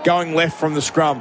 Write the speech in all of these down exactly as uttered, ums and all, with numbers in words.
going left from the scrum.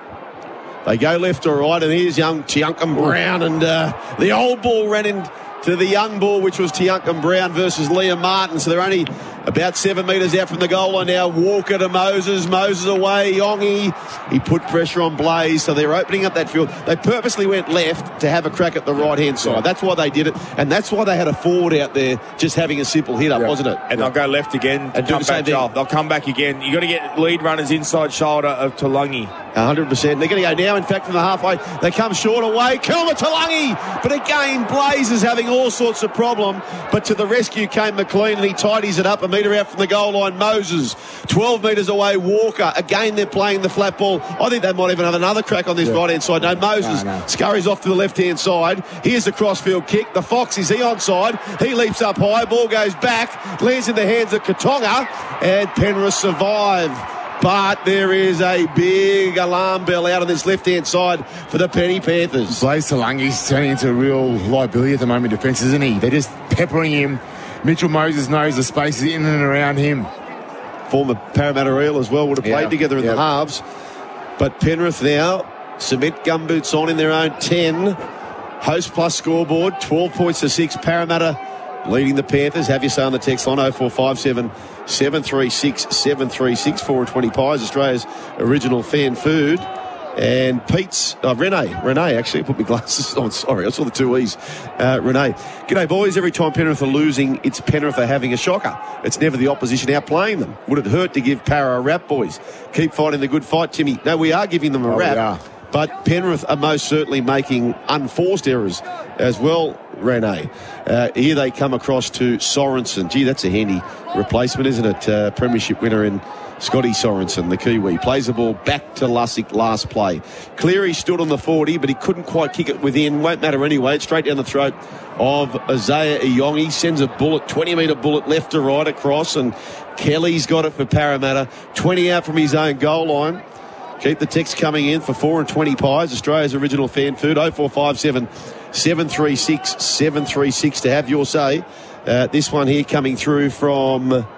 They go left or right, and here's young Tiunkum Brown, and uh, the old ball ran into the young ball, which was Tiunkum Brown versus Liam Martin. So they're only about seven metres out from the goal line now. Walker to Moses. Moses away. Yongi. He put pressure on Blaze. So they're opening up that field. They purposely went left to have a crack at the right-hand side. Yeah. That's why they did it. And that's why they had a forward out there just having a simple hit-up, yeah. wasn't it? And yeah. they'll go left again. And do the same thing. They'll come back again. You've got to get lead runners inside shoulder of Talangi. one hundred percent. They're going to go now, in fact, from the halfway. They come short away. Kelma Talangi. But again, Blaze is having all sorts of problem. But to the rescue came McLean, and he tidies it up a metre out from the goal line. Moses, twelve metres away. Walker. Again, they're playing the flat ball. I think they might even have another crack on this yeah. right-hand side. No, Moses no, no. scurries off to the left-hand side. Here's the crossfield kick. The Fox, is he onside? He leaps up high. Ball goes back. Lands in the hands of Katonga. And Penrith survive. But there is a big alarm bell out on this left-hand side for the Penny Panthers. Blaze Talangi's turning into a real liability at the moment, defence, isn't he? They're just peppering him. Mitchell Moses knows the space is in and around him. Former Parramatta Eel as well would have played yeah. together in yeah. the halves. But Penrith now cement gumboots on in their own ten. Host plus scoreboard, twelve points to six. Parramatta leading the Panthers. Have your say on the text line oh four five seven, seven three six, seven three six. four and twenty pies, Australia's original fan food. And Pete's, uh, Renee, Renee actually, I put my glasses on, sorry, I saw the two E's. Uh, Renee, g'day boys, every time Penrith are losing, it's Penrith are having a shocker. It's never the opposition outplaying them. Would it hurt to give Para a rap, boys? Keep fighting the good fight, Timmy. No, we are giving them a oh, rap. But Penrith are most certainly making unforced errors as well, Renee. Uh, here they come across to Sorensen. Gee, that's a handy replacement, isn't it? Uh, premiership winner in Scotty Sorensen, the Kiwi. Plays the ball back to Lussick last play. Cleary stood on the forty, but he couldn't quite kick it within. Won't matter anyway. It's straight down the throat of Isaiah Iyongi. Sends a bullet, twenty metre bullet left to right across, and Kelly's got it for Parramatta. twenty out from his own goal line. Keep the text coming in for four and twenty pies, Australia's original fan food. oh four five seven, seven three six, seven three six to have your say. Uh, this one here coming through from uh,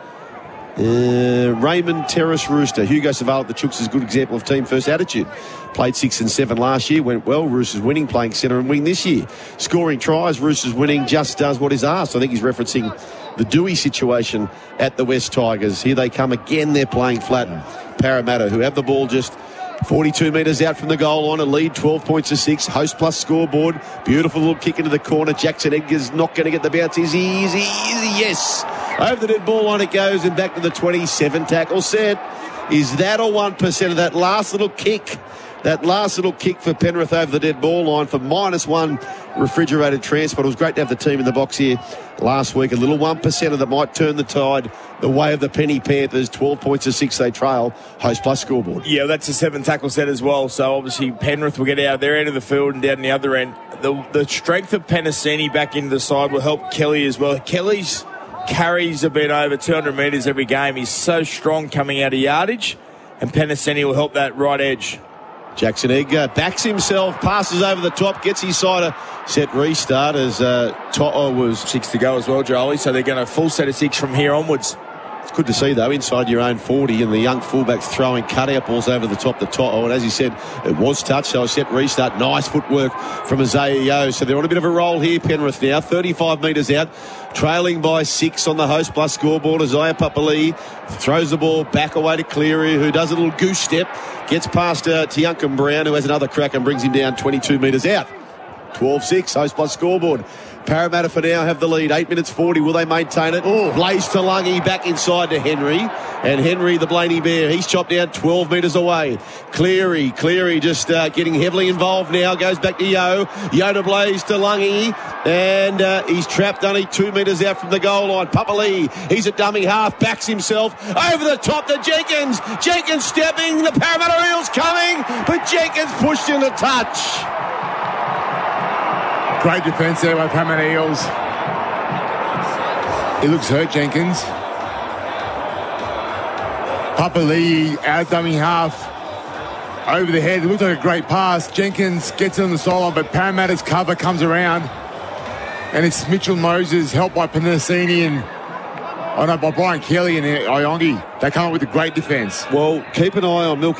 Raymond Terrace Rooster. Hugo Saval at the Chooks is a good example of team first attitude. Played six and seven last year, went well. Roosters winning, playing centre and wing this year. Scoring tries, Roosters winning, just does what is asked. I think he's referencing the Dewey situation at the West Tigers. Here they come again. They're playing flat. Parramatta, who have the ball just forty-two metres out from the goal line, a lead, twelve points to six. Host plus scoreboard. Beautiful little kick into the corner. Jackson Edgar's not going to get the bounce. Easy, easy, easy, yes. Over the dead ball line it goes, and back to the twenty-seven. Tackle set. Is that a one percent of that last little kick? That last little kick for Penrith over the dead ball line for minus one refrigerated transport. It was great to have the team in the box here last week. A little one percenter that might turn the tide the way of the Penny Panthers. twelve points to six, they trail. Host plus scoreboard. Yeah, that's a seven tackle set as well. So obviously Penrith will get out of their end of the field and down the other end. The, the strength of Penasini back into the side will help Kelly as well. Kelly's carries have been over two hundred metres every game. He's so strong coming out of yardage, and Penasini will help that right edge. Jackson Edgar backs himself, passes over the top, gets his side a set restart as uh, To'o was... Six to go as well, Jolie, so they're going to full set of six from here onwards. It's good to see, though, inside your own forty, and the young fullbacks throwing cutout balls over the top to To'o, and as he said, it was touch, so a set restart. Nice footwork from Isaiah Yeo. So they're on a bit of a roll here, Penrith now, thirty-five metres out, trailing by six on the Host Plus scoreboard. Isaiah Papali throws the ball back away to Cleary, who does a little goose step, gets past uh, Tiunkum Brown, who has another crack and brings him down twenty-two metres out. twelve six, Host Plus scoreboard. Parramatta for now have the lead. eight minutes forty. Will they maintain it? Oh, Blaze Talangi back inside to Henry. And Henry, the Blaney Bear, he's chopped down twelve metres away. Cleary, Cleary just uh, getting heavily involved now. Goes back to Yo. Yo to Blaze Talangi. And uh, he's trapped only two metres out from the goal line. Papali, he's a dummy half. Backs himself over the top to Jenkins. Jenkins stepping. The Parramatta Eels coming. But Jenkins pushed in a touch. Great defence there by Parramatta Eels. He looks hurt, Jenkins. Papali out dummy half. Over the head. It looked like a great pass. Jenkins gets it on the sideline, but Parramatta's cover comes around. And it's Mitchell Moses, helped by Penasini and oh no, by Brian Kelly and Iyongi. They come up with a great defence. Well, keep an eye on Milky